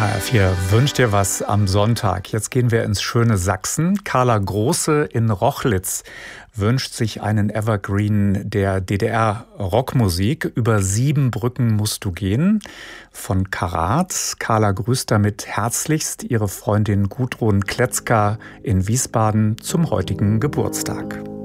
HR4 wünscht dir was am Sonntag. Jetzt gehen wir ins schöne Sachsen. Carla Große in Rochlitz wünscht sich einen Evergreen der DDR-Rockmusik. Über 7 Brücken musst du gehen von Karat. Carla grüßt damit herzlichst ihre Freundin Gudrun Kletzka in Wiesbaden zum heutigen Geburtstag.